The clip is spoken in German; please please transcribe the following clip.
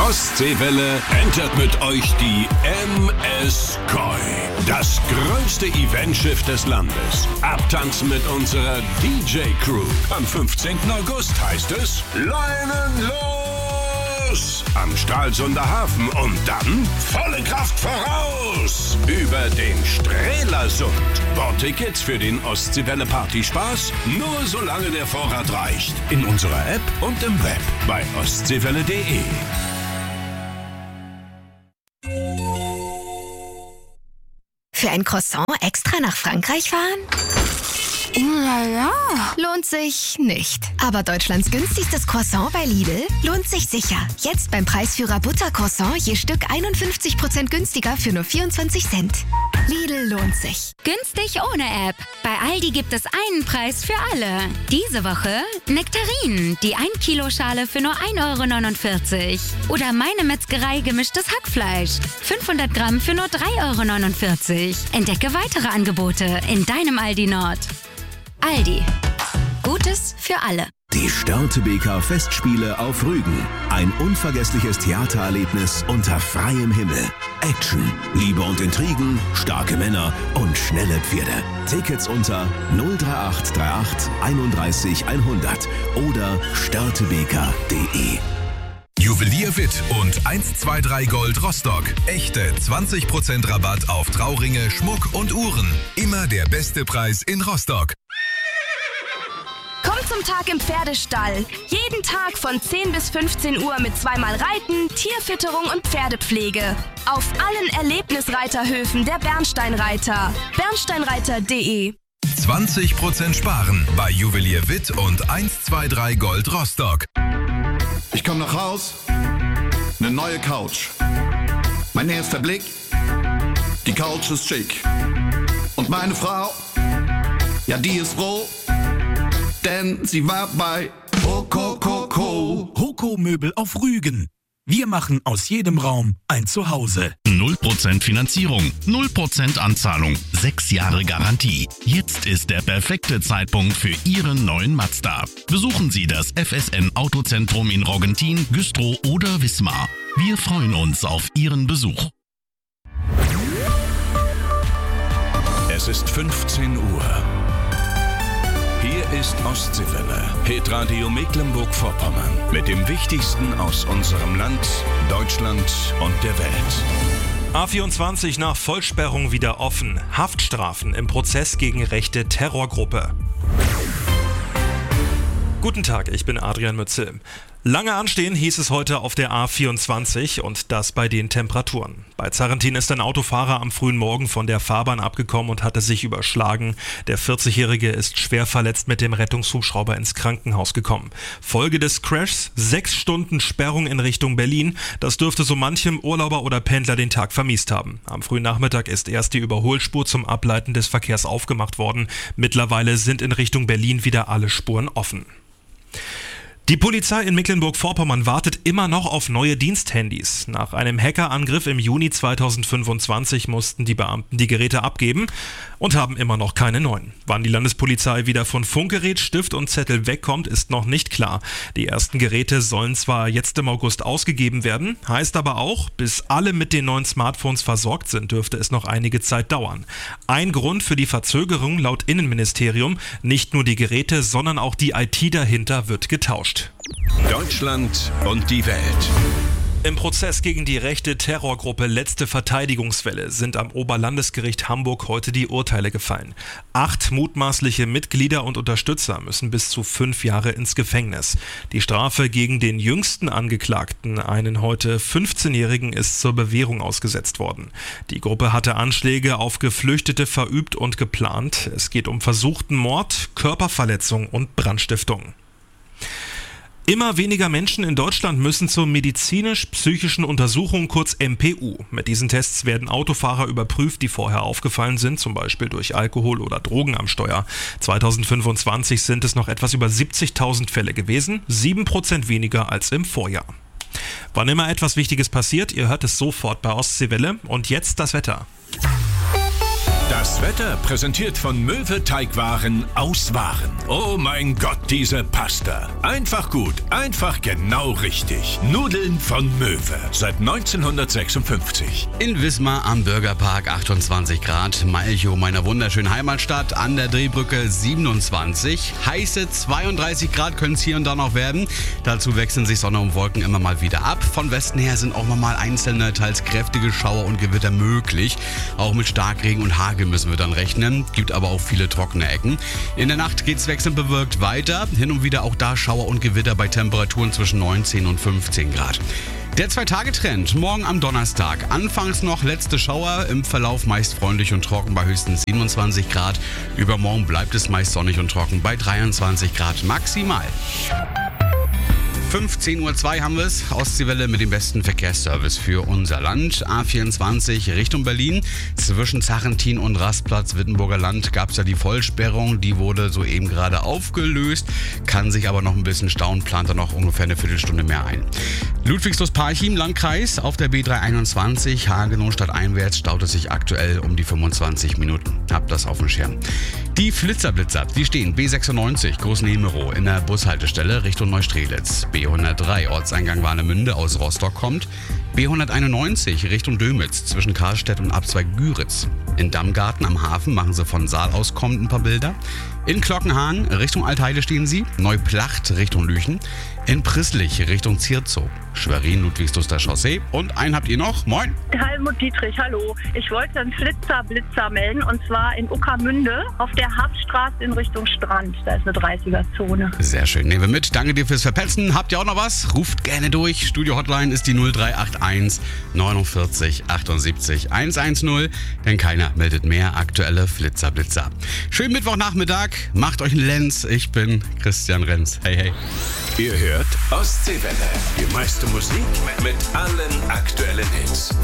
Ostseewelle entert mit euch die MS Koi. Das größte Eventschiff des Landes. Abtanzen mit unserer DJ-Crew. Am 15. August heißt es Leinen los! Am Stralsunder Hafen und dann volle Kraft voraus! Über den Strelasund. Bordtickets für den Ostseewelle Partyspaß nur solange der Vorrat reicht. In unserer App und im Web bei ostseewelle.de. Für ein Croissant extra nach Frankreich fahren? Ja. Lohnt sich nicht. Aber Deutschlands günstigstes Croissant bei Lidl lohnt sich sicher. Jetzt beim Preisführer Buttercroissant je Stück 51% günstiger für nur 24 Cent. Lidl lohnt sich. Günstig ohne App. Bei Aldi gibt es einen Preis für alle. Diese Woche Nektarinen, die 1 Kilo Schale für nur 1,49 €. Oder Meine Metzgerei gemischtes Hackfleisch. 500 Gramm für nur 3,49 €. Entdecke weitere Angebote in deinem Aldi Nord. Aldi. Gutes für alle. Die Störtebeker Festspiele auf Rügen. Ein unvergessliches Theatererlebnis unter freiem Himmel. Action, Liebe und Intrigen, starke Männer und schnelle Pferde. Tickets unter 03838 31 100 oder störtebeker.de. Juwelier Witt und 123 Gold Rostock. Echte 20% Rabatt auf Trauringe, Schmuck und Uhren. Immer der beste Preis in Rostock. Komm zum Tag im Pferdestall. Jeden Tag von 10 bis 15 Uhr mit zweimal Reiten, Tierfütterung und Pferdepflege. Auf allen Erlebnisreiterhöfen der Bernsteinreiter. Bernsteinreiter.de. 20% sparen bei Juwelier Witt und 123 Gold Rostock. Ich komm nach Haus, eine neue Couch. Mein erster Blick, die Couch ist schick. Und meine Frau, ja die ist froh, denn sie war bei Hoko. Hoko Möbel auf Rügen. Wir machen aus jedem Raum ein Zuhause. 0% Finanzierung, 0% Anzahlung, 6 Jahre Garantie. Jetzt ist der perfekte Zeitpunkt für Ihren neuen Mazda. Besuchen Sie das FSN Autozentrum in Roggentin, Güstrow oder Wismar. Wir freuen uns auf Ihren Besuch. Es ist 15 Uhr. Hier ist Ostseewelle, Hitradio Mecklenburg-Vorpommern. Mit dem Wichtigsten aus unserem Land, Deutschland und der Welt. A24 nach Vollsperrung wieder offen. Haftstrafen im Prozess gegen rechte Terrorgruppe. Guten Tag, ich bin Adrian Mützel. Lange anstehen hieß es heute auf der A24 und das bei den Temperaturen. Bei Zarrentin ist ein Autofahrer am frühen Morgen von der Fahrbahn abgekommen und hatte sich überschlagen. Der 40-Jährige ist schwer verletzt mit dem Rettungshubschrauber ins Krankenhaus gekommen. Folge des Crashs: 6 Stunden Sperrung in Richtung Berlin. Das dürfte so manchem Urlauber oder Pendler den Tag vermiest haben. Am frühen Nachmittag ist erst die Überholspur zum Ableiten des Verkehrs aufgemacht worden. Mittlerweile sind in Richtung Berlin wieder alle Spuren offen. Die Polizei in Mecklenburg-Vorpommern wartet immer noch auf neue Diensthandys. Nach einem Hackerangriff im Juni 2025 mussten die Beamten die Geräte abgeben und haben immer noch keine neuen. Wann die Landespolizei wieder von Funkgerät, Stift und Zettel wegkommt, ist noch nicht klar. Die ersten Geräte sollen zwar jetzt im August ausgegeben werden, heißt aber auch, bis alle mit den neuen Smartphones versorgt sind, dürfte es noch einige Zeit dauern. Ein Grund für die Verzögerung laut Innenministerium: nicht nur die Geräte, sondern auch die IT dahinter wird getauscht. Deutschland und die Welt. Im Prozess gegen die rechte Terrorgruppe Letzte Verteidigungswelle sind am Oberlandesgericht Hamburg heute die Urteile gefallen. 8 mutmaßliche Mitglieder und Unterstützer müssen bis zu 5 Jahre ins Gefängnis. Die Strafe gegen den jüngsten Angeklagten, einen heute 15-Jährigen, ist zur Bewährung ausgesetzt worden. Die Gruppe hatte Anschläge auf Geflüchtete verübt und geplant. Es geht um versuchten Mord, Körperverletzung und Brandstiftung. Immer weniger Menschen in Deutschland müssen zur medizinisch-psychischen Untersuchung, kurz MPU. Mit diesen Tests werden Autofahrer überprüft, die vorher aufgefallen sind, zum Beispiel durch Alkohol oder Drogen am Steuer. 2025 sind es noch etwas über 70.000 Fälle gewesen, 7% weniger als im Vorjahr. Wann immer etwas Wichtiges passiert, ihr hört es sofort bei Ostseewelle. Und jetzt das Wetter. Das Wetter präsentiert von Möwe Teigwaren aus Waren. Oh mein Gott, diese Pasta. Einfach gut, einfach genau richtig. Nudeln von Möwe. Seit 1956. In Wismar am Bürgerpark 28 Grad. Malchow, meiner wunderschönen Heimatstadt, an der Drehbrücke 27. Heiße 32 Grad können es hier und da noch werden. Dazu wechseln sich Sonne und Wolken immer mal wieder ab. Von Westen her sind auch nochmal einzelne, teils kräftige Schauer und Gewitter möglich. Auch mit Starkregen und Hagel müssen wir dann rechnen. Gibt aber auch viele trockene Ecken. In der Nacht geht es wechselnd bewölkt weiter. Hin und wieder auch da Schauer und Gewitter bei Temperaturen zwischen 19 und 15 Grad. Der 2-Tage-Trend morgen am Donnerstag. Anfangs noch letzte Schauer, im Verlauf meist freundlich und trocken bei höchstens 27 Grad. Übermorgen bleibt es meist sonnig und trocken bei 23 Grad maximal. 15:02 Uhr haben wir es. Ostseewelle mit dem besten Verkehrsservice für unser Land. A24 Richtung Berlin. Zwischen Zarentin und Rastplatz Wittenburger Land gab es ja die Vollsperrung. Die wurde soeben gerade aufgelöst. Kann sich aber noch ein bisschen stauen. Plant da noch ungefähr eine Viertelstunde mehr ein. Ludwigslust-Parchim, Landkreis. Auf der B321 Hagenow stadteinwärts staut es sich aktuell um die 25 Minuten. Habt das auf dem Schirm. Die Flitzerblitzer, die stehen B96 Großnehmerow in der Bushaltestelle Richtung Neustrelitz. B103 Ortseingang Warnemünde aus Rostock kommt. B191 Richtung Dömitz zwischen Karlstedt und Abzweig Güritz. In Dammgarten am Hafen machen sie von Saal aus kommend ein paar Bilder. In Glockenhahn Richtung Altheide stehen sie. Neuplacht Richtung Lüchen. In Prisslich Richtung Zierzow. Schwerin Ludwigsluster Chaussee. Und einen habt ihr noch. Moin. Helmut Dietrich, hallo. Ich wollte einen Flitzerblitzer melden und zwar in Uckermünde auf der Hauptstraße in Richtung Strand. Da ist eine 30er-Zone. Sehr schön. Nehmen wir mit. Danke dir fürs Verpetzen. Habt ihr auch noch was? Ruft gerne durch. Studio-Hotline ist die 0381 49 78 110. Denn keiner meldet mehr aktuelle Flitzerblitzer. Schönen Mittwochnachmittag. Macht euch einen Lenz. Ich bin Christian Renz. Hey, hey. Ihr hört Ostseewelle. Die meiste Musik mit allen aktuellen Hits.